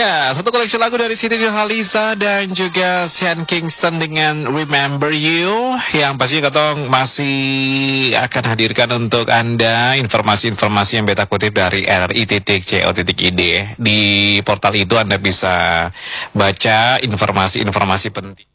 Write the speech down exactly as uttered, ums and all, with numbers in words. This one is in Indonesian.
Ya, satu koleksi lagu dari Siti Nurhaliza dan juga Sean Kingston dengan Remember You, yang pastinya Ketong masih akan hadirkan untuk Anda informasi-informasi yang beta kutip dari R I titik C O titik I D. Di portal itu Anda bisa baca informasi-informasi penting.